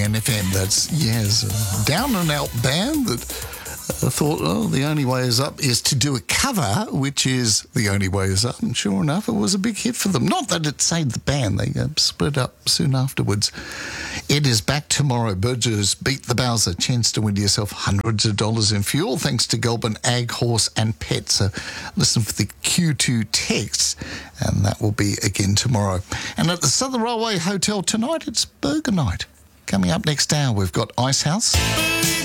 NFM, that's, yes, a down-and-out band that thought, the only way is up is to do a cover, which is The Only Way Is Up, and sure enough, it was a big hit for them. Not that it saved the band, they split up soon afterwards. It is back tomorrow. Burgess Beat the Bowser, chance to win yourself hundreds of dollars in fuel, thanks to Goulburn Ag, Horse and Pet. So listen for the Q2 text, and that will be again tomorrow. And at the Southern Railway Hotel tonight, it's Burger Night. Coming up next hour, we've got Icehouse.